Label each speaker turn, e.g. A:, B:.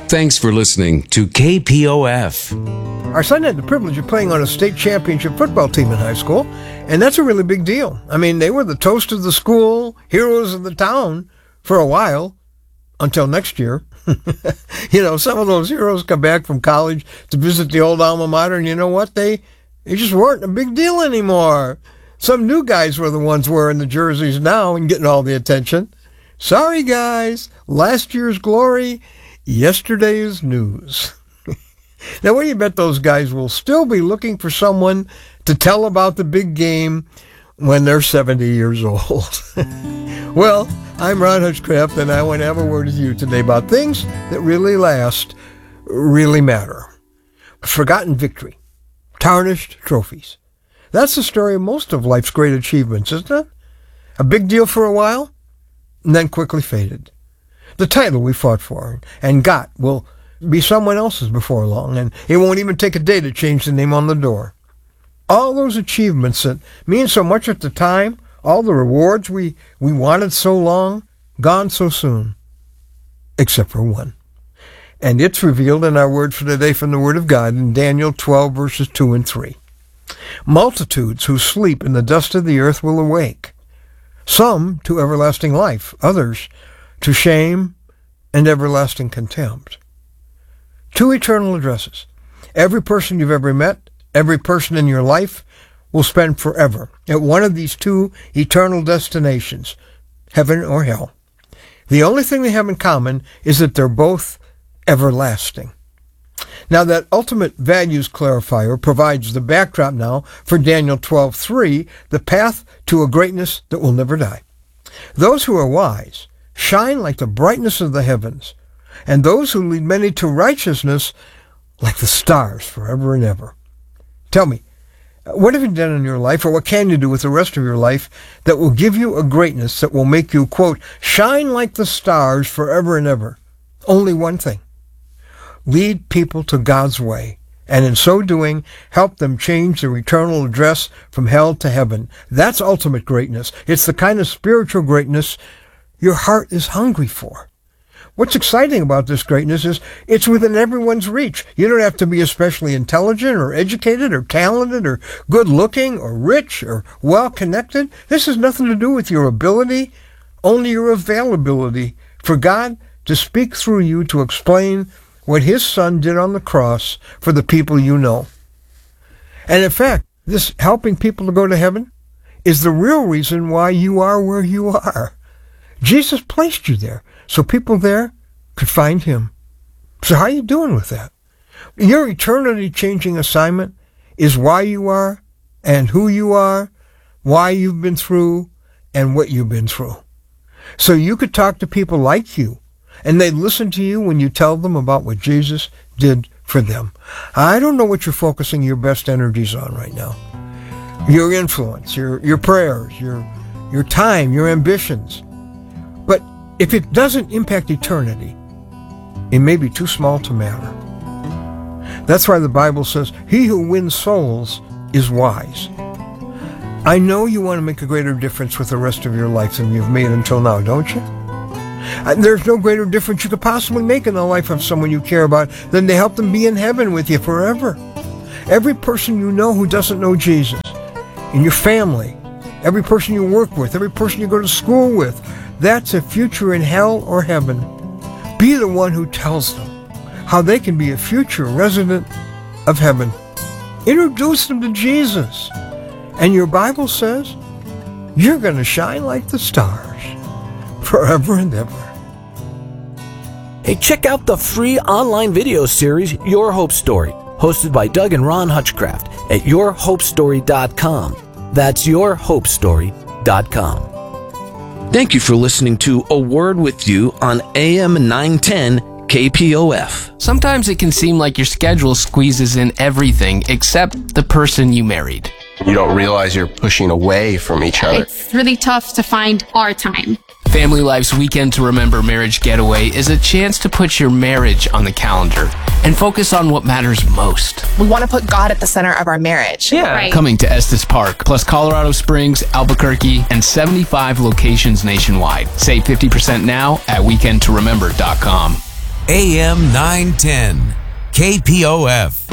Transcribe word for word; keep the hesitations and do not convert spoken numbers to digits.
A: Thanks for listening to K P O F.
B: Our son had the privilege of playing on a state championship football team in high school, and that's a really big deal. I mean, they were the toast of the school, heroes of the town for a while, until next year. You know, some of those heroes come back from college to visit the old alma mater, and you know what? They, they just weren't a big deal anymore. Some new guys were the ones wearing the jerseys now and getting all the attention. Sorry, guys. Last year's glory, yesterday's news. Now, what do you bet those guys will still be looking for someone to tell about the big game when they're seventy years old? Well, I'm Ron Hutchcraft, and I want to have a word with you today about things that really last, really matter. Forgotten victory, tarnished trophies. That's the story of most of life's great achievements, isn't it? A big deal for a while, and then quickly faded. The title we fought for and got will be someone else's before long, and it won't even take a day to change the name on the door. All those achievements that mean so much at the time, all the rewards we, we wanted so long, gone so soon, except for one. And it's revealed in our word for today from the Word of God in Daniel twelve, verses two and three. Multitudes who sleep in the dust of the earth will awake, some to everlasting life, others to shame and everlasting contempt. Two eternal addresses. Every person you've ever met, every person in your life will spend forever at one of these two eternal destinations, heaven or hell. The only thing they have in common is that they're both everlasting. Now, that ultimate values clarifier provides the backdrop now for Daniel twelve three, the path to a greatness that will never die. Those who are wise shine like the brightness of the heavens, and those who lead many to righteousness like the stars forever and ever. Tell me, what have you done in your life, or what can you do with the rest of your life that will give you a greatness that will make you, quote, shine like the stars forever and ever? Only one thing. Lead people to God's way, and in so doing, help them change their eternal address from hell to heaven. That's ultimate greatness. It's the kind of spiritual greatness your heart is hungry for. What's exciting about this greatness is it's within everyone's reach. You don't have to be especially intelligent or educated or talented or good-looking or rich or well-connected. This has nothing to do with your ability, only your availability for God to speak through you to explain what His Son did on the cross for the people you know. And in fact, this helping people to go to heaven is the real reason why you are where you are. Jesus placed you there so people there could find Him. So how are you doing with that? Your eternity-changing assignment is why you are and who you are, why you've been through, and what you've been through. So you could talk to people like you, and they'd listen to you when you tell them about what Jesus did for them. I don't know what you're focusing your best energies on right now. Your influence, your, your prayers, your, your time, your ambitions. But if it doesn't impact eternity, it may be too small to matter. That's why the Bible says, he who wins souls is wise. I know you want to make a greater difference with the rest of your life than you've made until now, don't you? And there's no greater difference you could possibly make in the life of someone you care about than to help them be in heaven with you forever. Every person you know who doesn't know Jesus, in your family, every person you work with, every person you go to school with, that's a future in hell or heaven. Be the one who tells them how they can be a future resident of heaven. Introduce them to Jesus. And your Bible says you're going to shine like the stars forever and ever.
C: Hey, check out the free online video series, Your Hope Story, hosted by Doug and Ron Hutchcraft at your hope story dot com. That's your hope story dot com.
D: Thank you for listening to A Word With You on A M nine ten K P O F.
E: Sometimes it can seem like your schedule squeezes in everything except the person you married.
F: You don't realize you're pushing away from each other.
G: It's really tough to find our time.
E: Family Life's Weekend to Remember Marriage Getaway is a chance to put your marriage on the calendar and focus on what matters most.
H: We want to put God at the center of our marriage.
E: Yeah.
G: Right.
E: Coming to Estes Park, plus Colorado Springs, Albuquerque, and seventy-five locations nationwide. Save fifty percent now at weekend to remember dot com.
A: A M nine ten, K P O F.